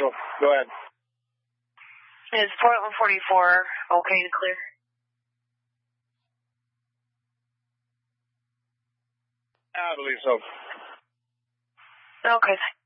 Central. Go ahead. Is Portland 44 okay to clear? I believe so. Okay.